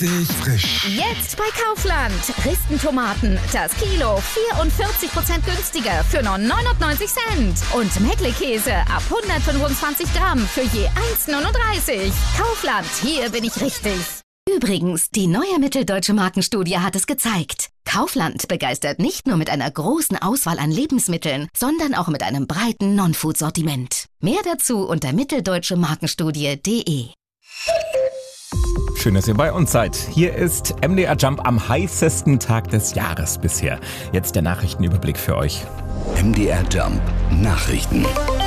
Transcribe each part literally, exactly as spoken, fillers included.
frisch. Jetzt bei Kaufland. Ristentomaten. Das Kilo vierundvierzig Prozent günstiger für nur neunundneunzig Cent. Und Meckle-Käse ab hundertfünfundzwanzig Gramm für je eins neununddreißig. Kaufland, hier bin ich richtig. Übrigens, die neue Mitteldeutsche Markenstudie hat es gezeigt. Kaufland begeistert nicht nur mit einer großen Auswahl an Lebensmitteln, sondern auch mit einem breiten Non-Food-Sortiment. Mehr dazu unter mitteldeutsche markenstudie punkt de. Schön, dass ihr bei uns seid. Hier ist M D R Jump am heißesten Tag des Jahres bisher. Jetzt der Nachrichtenüberblick für euch. M D R Jump Nachrichten.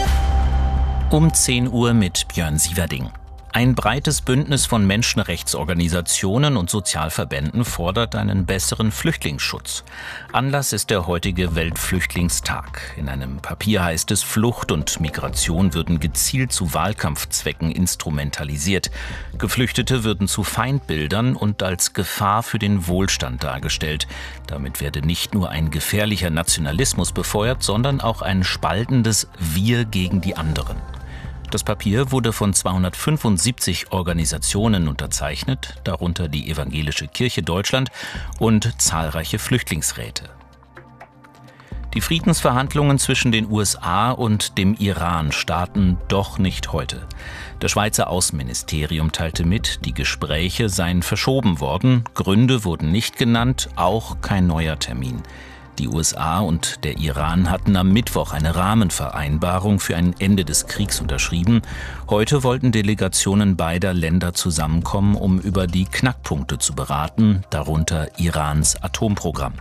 Um zehn Uhr mit Björn Sieverding. Ein breites Bündnis von Menschenrechtsorganisationen und Sozialverbänden fordert einen besseren Flüchtlingsschutz. Anlass ist der heutige Weltflüchtlingstag. In einem Papier heißt es, Flucht und Migration würden gezielt zu Wahlkampfzwecken instrumentalisiert. Geflüchtete würden zu Feindbildern und als Gefahr für den Wohlstand dargestellt. Damit werde nicht nur ein gefährlicher Nationalismus befeuert, sondern auch ein spaltendes Wir gegen die anderen. Das Papier wurde von zweihundertfünfundsiebzig Organisationen unterzeichnet, darunter die Evangelische Kirche Deutschland und zahlreiche Flüchtlingsräte. Die Friedensverhandlungen zwischen den U S A und dem Iran starten doch nicht heute. Das Schweizer Außenministerium teilte mit, die Gespräche seien verschoben worden, Gründe wurden nicht genannt, auch kein neuer Termin. Die U S A und der Iran hatten am Mittwoch eine Rahmenvereinbarung für ein Ende des Kriegs unterschrieben. Heute wollten Delegationen beider Länder zusammenkommen, um über die Knackpunkte zu beraten, darunter Irans Atomprogramm.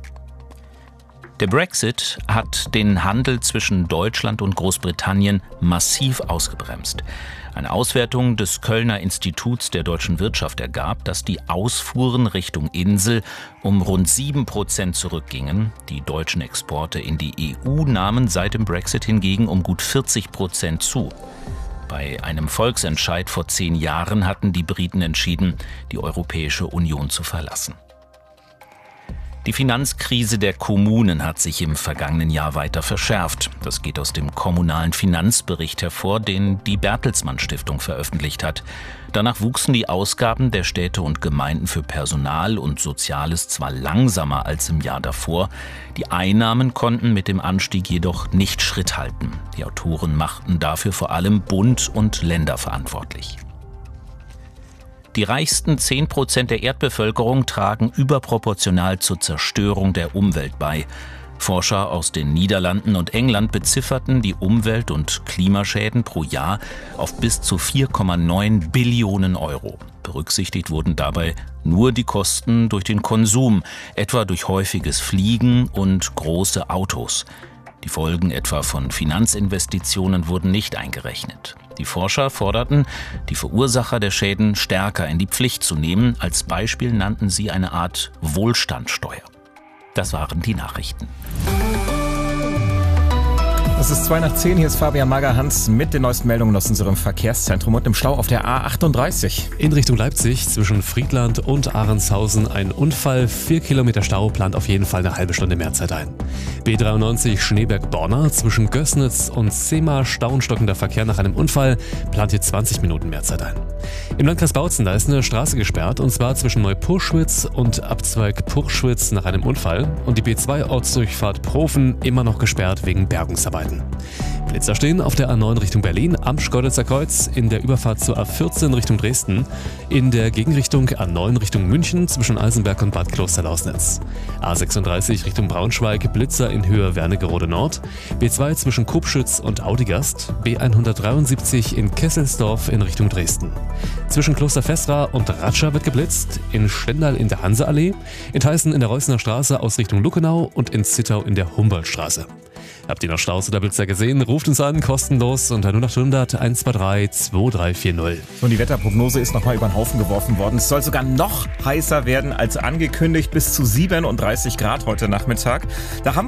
Der Brexit hat den Handel zwischen Deutschland und Großbritannien massiv ausgebremst. Eine Auswertung des Kölner Instituts der deutschen Wirtschaft ergab, dass die Ausfuhren Richtung Insel um rund sieben Prozent zurückgingen. Die deutschen Exporte in die E U nahmen seit dem Brexit hingegen um gut vierzig Prozent zu. Bei einem Volksentscheid vor zehn Jahren hatten die Briten entschieden, die Europäische Union zu verlassen. Die Finanzkrise der Kommunen hat sich im vergangenen Jahr weiter verschärft. Das geht aus dem kommunalen Finanzbericht hervor, den die Bertelsmann Stiftung veröffentlicht hat. Danach wuchsen die Ausgaben der Städte und Gemeinden für Personal und Soziales zwar langsamer als im Jahr davor, die Einnahmen konnten mit dem Anstieg jedoch nicht Schritt halten. Die Autoren machten dafür vor allem Bund und Länder verantwortlich. Die reichsten zehn Prozent der Erdbevölkerung tragen überproportional zur Zerstörung der Umwelt bei. Forscher aus den Niederlanden und England bezifferten die Umwelt- und Klimaschäden pro Jahr auf bis zu vier Komma neun Billionen Euro. Berücksichtigt wurden dabei nur die Kosten durch den Konsum, etwa durch häufiges Fliegen und große Autos. Die Folgen etwa von Finanzinvestitionen wurden nicht eingerechnet. Die Forscher forderten, die Verursacher der Schäden stärker in die Pflicht zu nehmen. Als Beispiel nannten sie eine Art Wohlstandssteuer. Das waren die Nachrichten. Es ist zwei nach zehn, hier ist Fabian Magerhans mit den neuesten Meldungen aus unserem Verkehrszentrum und im Stau auf der A achtunddreißig. In Richtung Leipzig zwischen Friedland und Ahrenshausen ein Unfall. Vier Kilometer Stau, plant auf jeden Fall eine halbe Stunde mehr Zeit ein. B dreiundneunzig Schneeberg-Borna zwischen Gößnitz und Sema stauenstockender Verkehr nach einem Unfall, plant hier zwanzig Minuten mehr Zeit ein. Im Landkreis Bautzen, da ist eine Straße gesperrt und zwar zwischen Neupurschwitz und Abzweig Purschwitz nach einem Unfall und die B zwei Ortsdurchfahrt Profen immer noch gesperrt wegen Bergungsarbeiten. Blitzer stehen auf der A neun Richtung Berlin, am Schkeuditzer Kreuz, in der Überfahrt zur A vierzehn Richtung Dresden, in der Gegenrichtung A neun Richtung München zwischen Eisenberg und Bad Klosterlausnitz. A sechsunddreißig Richtung Braunschweig, Blitzer in Höhe Wernigerode Nord, B zwei zwischen Kubschütz und Audigast, B hundertdreiundsiebzig in Kesselsdorf in Richtung Dresden. Zwischen Kloster Vestra und Ratscha wird geblitzt, in Stendal in der Hanseallee, in Theißen in der Reussener Straße aus Richtung Luckenau und in Zittau in der Humboldtstraße. Habt ihr noch Staus oder Blitzer gesehen? Ruft uns an, kostenlos unter null acht hundert eins zwei drei zwei drei vier null. Und die Wetterprognose ist nochmal über den Haufen geworfen worden. Es soll sogar noch heißer werden als angekündigt, bis zu siebenunddreißig Grad heute Nachmittag. Da haben